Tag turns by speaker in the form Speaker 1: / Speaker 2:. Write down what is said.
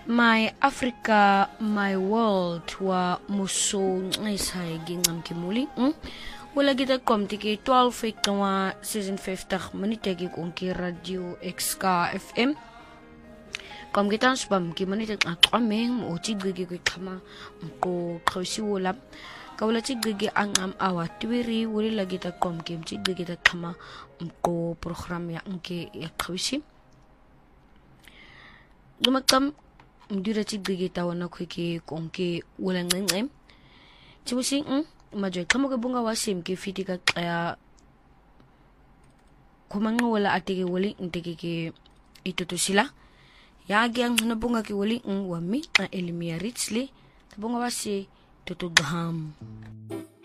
Speaker 1: My Africa, my world wa muso ngisay gincamkimuli wala kita komti ke 12 ekwa season 50 minute ke konki radio XK FM kom kita spam ki minute aqameng o tigege ke khama ko khosiwola kawla tigege angam awatwiri wuli lagi ta kom ke tigege ta khama ko program ya nke ya khosi lumakam mdura tigege ta wana kweke konke wala ngengem chibusi majoy kamo ke bunga wasim ke fitika kaya kumanga wala atike wali nteke ke itutusila yagi ang bunga ke wali wami elimia richly bunga wasi tutugaham.